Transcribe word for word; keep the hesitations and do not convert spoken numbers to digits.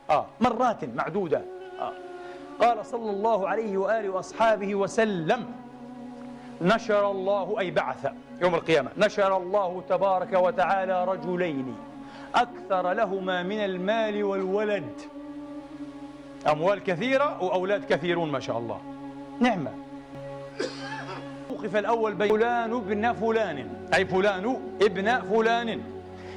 آه مرات معدودة. آه قال صلى الله عليه وآله وأصحابه وسلم: نشر الله، أي بعث يوم القيامة، نشر الله تبارك وتعالى رجلين أكثر لهما من المال والولد، أموال كثيرة وأولاد كثيرون ما شاء الله، نعمة. موقف الأول بين فلان ابن فلان، أي فلان ابن فلان،